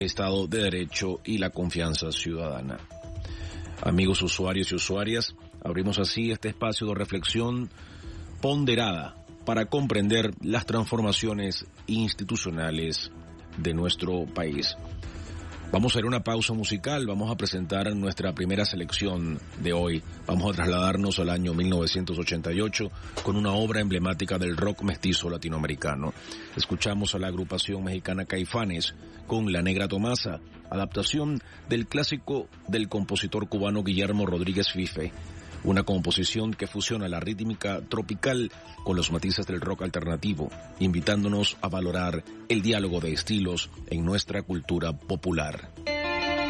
Estado de Derecho y la confianza ciudadana. Amigos usuarios y usuarias, abrimos así este espacio de reflexión ponderada para comprender las transformaciones institucionales de nuestro país. Vamos a hacer una pausa musical, vamos a presentar nuestra primera selección de hoy. Vamos a trasladarnos al año 1988 con una obra emblemática del rock mestizo latinoamericano. Escuchamos a la agrupación mexicana Caifanes con La Negra Tomasa, adaptación del clásico del compositor cubano Guillermo Rodríguez Fife. Una composición que fusiona la rítmica tropical con los matices del rock alternativo, invitándonos a valorar el diálogo de estilos en nuestra cultura popular.